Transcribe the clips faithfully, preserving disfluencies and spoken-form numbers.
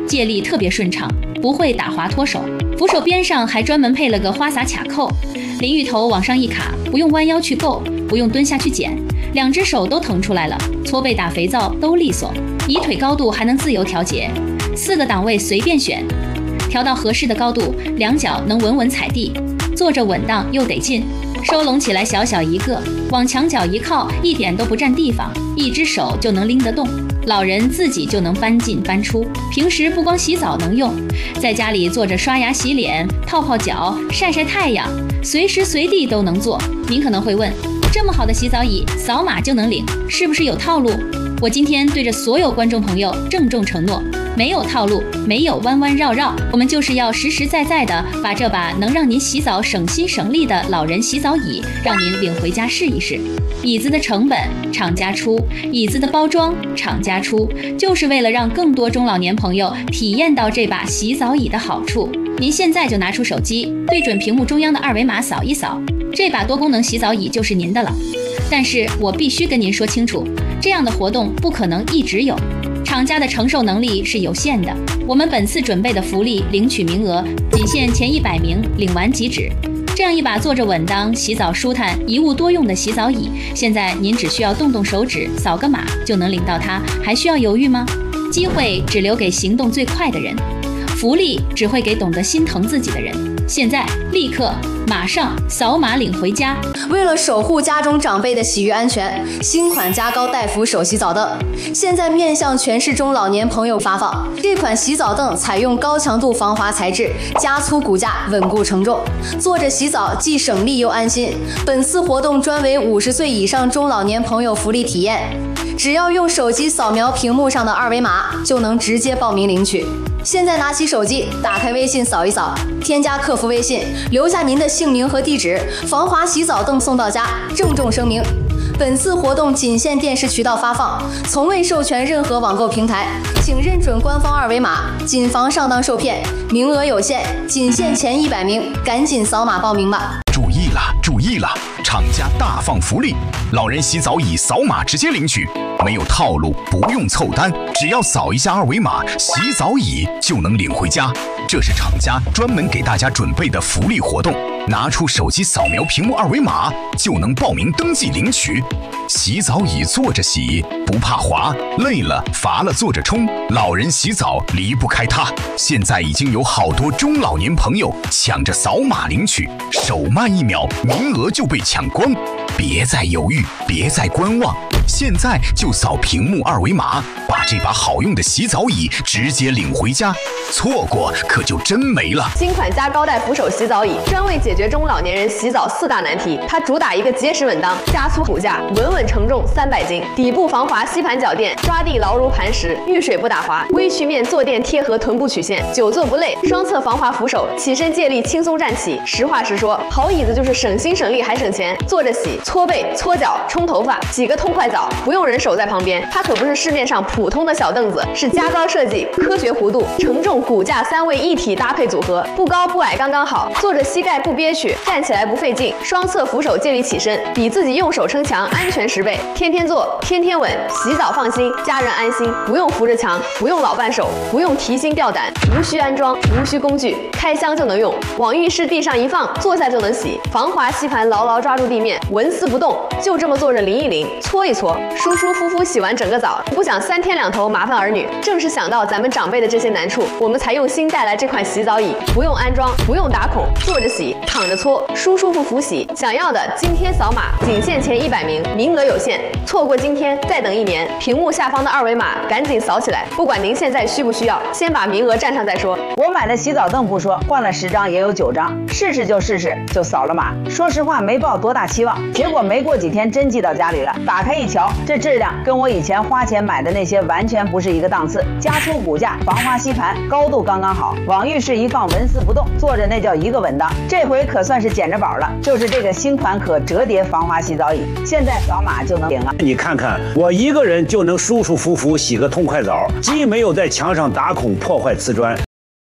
借力特别顺畅，不会打滑脱手。扶手边上还专门配了个花洒卡扣，淋浴头往上一卡，不用弯腰去够，不用蹲下去捡，两只手都腾出来了，搓背打肥皂都利索。椅腿高度还能自由调节，四个档位随便选，调到合适的高度，两脚能稳稳踩地，坐着稳当又得劲。收拢起来小小一个，往墙角一靠，一点都不占地方，一只手就能拎得动，老人自己就能搬进搬出。平时不光洗澡能用，在家里坐着刷牙洗脸、泡泡脚、晒晒太阳，随时随地都能做。您可能会问，这么好的洗澡椅，扫码就能领，是不是有套路？我今天对着所有观众朋友郑重承诺，没有套路，没有弯弯绕绕，我们就是要实实在在的把这把能让您洗澡省心省力的老人洗澡椅让您领回家试一试。椅子的成本厂家出，椅子的包装厂家出，就是为了让更多中老年朋友体验到这把洗澡椅的好处。您现在就拿出手机，对准屏幕中央的二维码扫一扫，这把多功能洗澡椅就是您的了。但是我必须跟您说清楚，这样的活动不可能一直有，厂家的承受能力是有限的。我们本次准备的福利领取名额仅限前一百名，领完即止。这样一把坐着稳当、洗澡舒坦、一物多用的洗澡椅，现在您只需要动动手指，扫个码就能领到它，还需要犹豫吗？机会只留给行动最快的人，福利只会给懂得心疼自己的人。现在立刻马上扫码领回家。 为了守护家中长辈的洗浴安全，新款加高带扶手洗澡凳现在面向全市中老年朋友发放。这款洗澡凳采用高强度防滑材质，加粗骨架，稳固承重，坐着洗澡既省力又安心。本次活动专为五十岁以上中老年朋友福利体验，只要用手机扫描屏幕上的二维码，就能直接报名领取。现在拿起手机，打开微信扫一扫，添加客服微信，留下您的姓名和地址，防滑洗澡凳送到家。郑重声明，本次活动仅限电视渠道发放，从未授权任何网购平台，请认准官方二维码，谨防上当受骗。名额有限，仅限前一百名，赶紧扫码报名吧！ 注意了，注意了！厂家大放福利，老人洗澡椅扫码直接领取，没有套路，不用凑单，只要扫一下二维码，洗澡椅就能领回家。这是厂家专门给大家准备的福利活动，拿出手机扫描屏幕二维码就能报名登记领取。洗澡椅坐着洗，不怕滑，累了乏了坐着冲，老人洗澡离不开它。现在已经有好多中老年朋友抢着扫码领取，手慢一秒，名额就被抢光。别再犹豫，别再观望，现在就扫屏幕二维码，把这把好用的洗澡椅直接领回家，错过可就真没了。 新款加高带扶手洗澡椅专为解决中老年人洗澡四大难题，它主打一个结实稳当、加粗骨架、稳稳承重三百斤，底部防滑吸盘脚垫，抓地牢如磐石，遇水不打滑，微曲面坐垫贴合臀部曲线，久坐不累，双侧防滑扶手，起身借力轻松站起。实话实说，好椅子就是省心省力还省钱，坐着洗、搓背、搓脚、冲头发，洗个痛快澡，不用人手在旁边。它可不是市面上普通的小凳子，是加高设计、科学弧度、承重骨架三位一体搭配组合，不高不矮刚刚好，坐着膝盖不憋屈，站起来不费劲，双侧扶手借力起身，比自己用手撑墙安全十倍。天天坐，天天稳，洗澡放心，家人安心，不用扶着墙，不用老伴手，不用提心吊胆，无需安装，无需工具，开箱就能用，往浴室地上一放，坐下就能洗，防滑吸盘牢牢抓住地面，纹丝不动，就这么坐着淋一淋，搓一搓，舒舒服服洗完整个澡，不想三天两头麻烦儿女。正是想到咱们长辈的这些难处，我们才用心带来这款洗澡椅，不用安装，不用打孔，坐着洗，躺着搓，舒舒服服洗。想要的今天扫码，仅限前一百名，名额有限，错过今天再等一年。屏幕下方的二维码赶紧扫起来，不管您现在需不需要，先把名额占上再说。 我买的洗澡凳不说，换了十张也有九张，试试就试试，就扫了码。说实话没抱多大期望，结果没过几天真寄到家里了。打开一瞧，这质量跟我以前花钱买的那些完全不是一个档次。加粗骨架，防滑吸盘，高度刚刚好，往浴室一放纹丝不动，坐着那叫一个稳当。这回可算是捡着宝了，就是这个新款可折叠防滑洗澡椅，现在扫码就能领了。 你看看，我一个人就能舒舒服服洗个痛快澡，既没有在墙上打孔破坏瓷砖。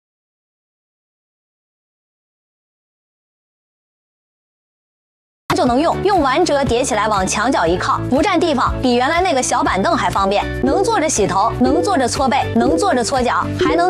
就能用，用完折叠起来往墙角一靠，不占地方，比原来那个小板凳还方便。能坐着洗头，能坐着搓背，能坐着搓脚，还能